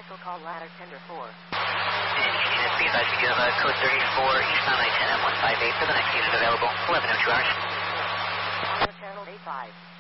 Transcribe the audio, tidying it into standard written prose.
Cancel call ladder tender 4. Unit B advised you have code 34 Eastbound I-10 M158 for the next unit available. 11:02 hours. On the channel 85.